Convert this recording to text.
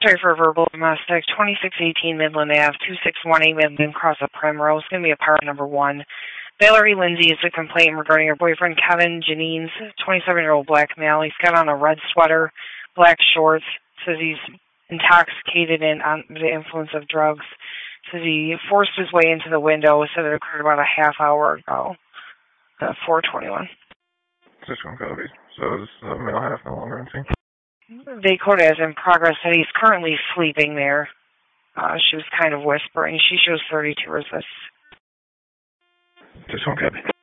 sorry for verbal domestic, 2618 Midland Ave, 2618 Midland, cross of Primrose. Going to be apartment number 1. Valerie Lindsay is a complaint regarding her boyfriend Kevin Janine's 27-year-old black male. He's got on a red sweater, black shorts. Says he's intoxicated and under the influence of drugs. Says he forced his way into the window. Said it occurred about a half hour ago. 421. 6-1 copy. So this male half no longer in scene. They quote as in progress that he's currently sleeping there. She was kind of whispering. She shows 32 resists. 6-1 copy.